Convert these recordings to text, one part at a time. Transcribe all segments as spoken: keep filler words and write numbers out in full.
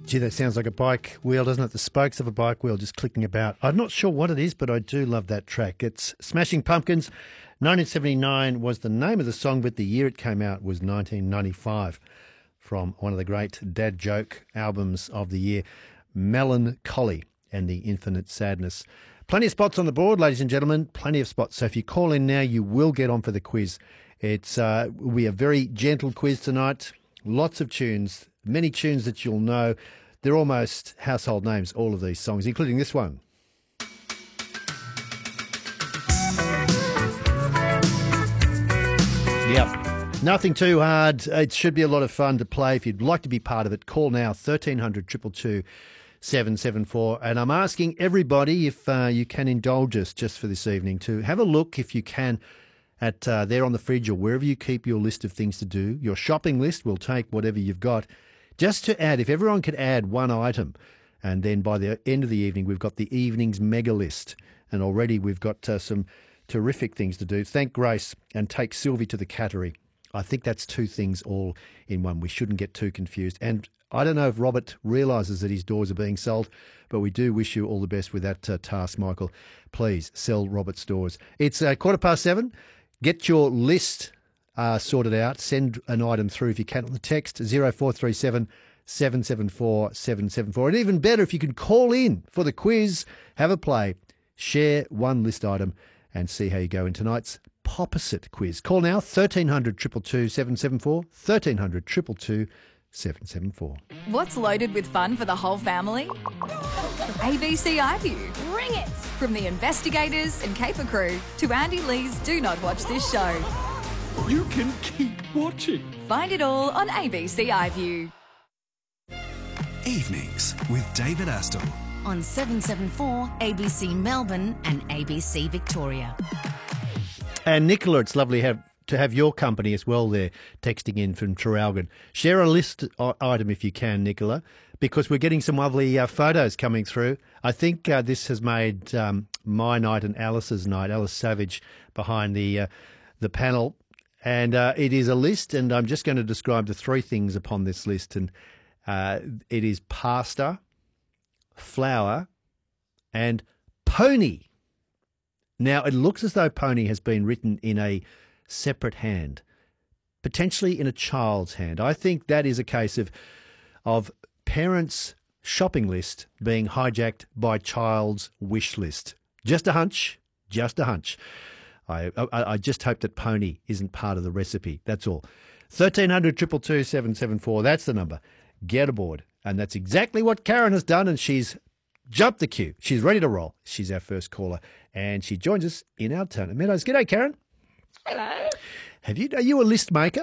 Gee, that sounds like a bike wheel, doesn't it? The spokes of a bike wheel just clicking about. I'm not sure what it is, but I do love that track. It's Smashing Pumpkins. nineteen seventy-nine was the name of the song, but the year it came out was nineteen ninety-five, from one of the great dad joke albums of the year, Melancholy and the Infinite Sadness. Plenty of spots on the board, ladies and gentlemen, plenty of spots. So if you call in now, you will get on for the quiz. It's uh, will be a very gentle quiz tonight. Lots of tunes, many tunes that you'll know. They're almost household names, all of these songs, including this one. Yep. Nothing too hard. It should be a lot of fun to play. If you'd like to be part of it, call now, thirteen hundred, two two two, seven seven four. And I'm asking everybody if uh, you can indulge us just for this evening to have a look, if you can, at uh, there on the fridge or wherever you keep your list of things to do. Your shopping list, will take whatever you've got. Just to add, if everyone could add one item, and then by the end of the evening, we've got the evening's mega list. And already we've got uh, some terrific things to do. Thank Grace and take Sylvie to the Cattery. I think that's two things all in one. We shouldn't get too confused. And I don't know if Robert realises that his doors are being sold, but we do wish you all the best with that uh, task, Michael. Please sell Robert's doors. It's uh, quarter past seven. Get your list uh, sorted out. Send an item through if you can on the text zero four three seven, seven seven four, seven seven four. And even better, if you can call in for the quiz, have a play, share one list item and see how you go in tonight's Popposite quiz. Call now, thirteen hundred, two two two, seven seven four, thirteen hundred, two two two, seven seven four. What's loaded with fun for the whole family? A B C iView. Bring it! From the investigators and caper crew to Andy Lee's Do Not Watch This Show. You can keep watching. Find it all on A B C iView. Evenings with David Astle. On seven seven four, A B C Melbourne and A B C Victoria. And Nicola, it's lovely have, to have your company as well there, texting in from Traralgon. Share a list item if you can, Nicola, because we're getting some lovely uh, photos coming through. I think uh, this has made um, my night and Alice's night, Alice Savage behind the, uh, the panel. And uh, it is a list, and I'm just going to describe the three things upon this list. And uh, it is pasta, flour, and pony. Now, it looks as though pony has been written in a separate hand, potentially in a child's hand. I think that is a case of of parents' shopping list being hijacked by child's wish list. Just a hunch, just a hunch. I, I, I just hope that pony isn't part of the recipe. That's all. thirteen hundred, two two two, seven seven four. That's the number. Get aboard. And that's exactly what Karen has done, and she's jumped the queue. She's ready to roll. She's our first caller, and she joins us in our Turner Meadows. G'day, Karen. Hello. Have you? Are you a list maker?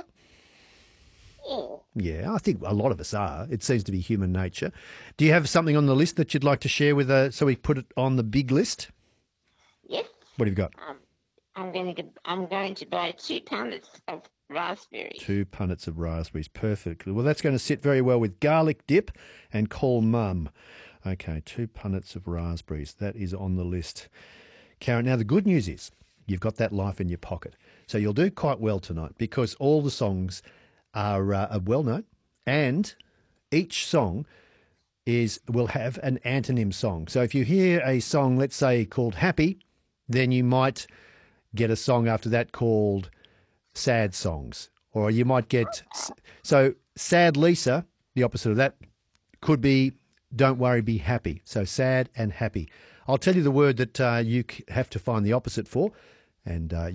Yeah. Yeah, I think a lot of us are. It seems to be human nature. Do you have something on the list that you'd like to share with us so we put it on the big list? Yes. What have you got? Um, I'm going to I'm going to buy two punnets of raspberries. Two punnets of raspberries. Perfect. Well, that's going to sit very well with garlic dip and call mum. Okay, two punnets of raspberries. That is on the list. Karen, now the good news is you've got that life in your pocket. So you'll do quite well tonight because all the songs are, uh, are well known, and each song is will have an antonym song. So if you hear a song, let's say, called Happy, then you might get a song after that called Sad Songs. Or you might get... So Sad Lisa, the opposite of that, could be Don't Worry, Be Happy. So sad and happy. I'll tell you the word that uh, you have to find the opposite for, and uh,